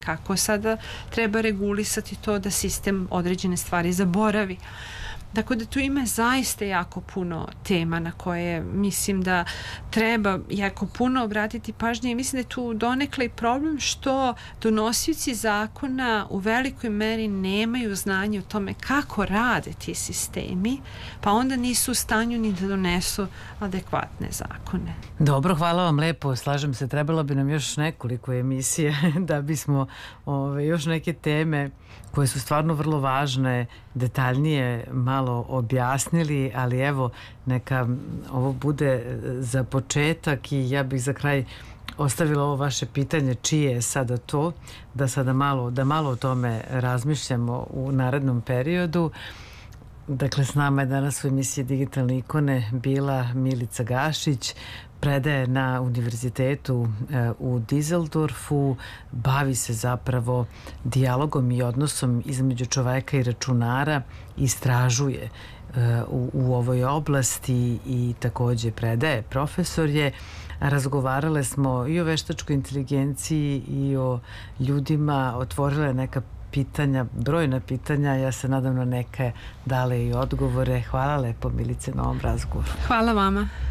kako sada treba regulisati to da sistem određene stvari zaboravi. Tako da tu ima zaista jako puno tema na koje mislim da treba jako puno obratiti pažnje i mislim da je tu donekle i problem što donosioci zakona u velikoj meri nemaju znanje o tome kako rade ti sistemi, pa onda nisu u stanju ni da donesu adekvatne zakone. Dobro, hvala vam lepo, slažem se, trebalo bi nam još nekoliko emisije da bismo još neke teme koje su stvarno vrlo važne, detaljnije malo objasnili, ali evo, neka ovo bude za početak i ja bih za kraj ostavila ovo vaše pitanje čije je sada to, da malo o tome razmišljamo u narednom periodu. Dakle, s nama je danas u emisiji Digitalne ikone bila Milica Gašić, predaje na univerzitetu u Dizeldorfu, bavi se zapravo dijalogom i odnosom između čoveka i računara, istražuje u ovoj oblasti i takođe predaje, profesor je. Razgovarale smo i o veštačkoj inteligenciji i o ljudima, otvorile neka pitanja, brojna pitanja, ja se nadam na neke dale i odgovore. Hvala lepo, Milice, na ovom razgovoru. Hvala vama.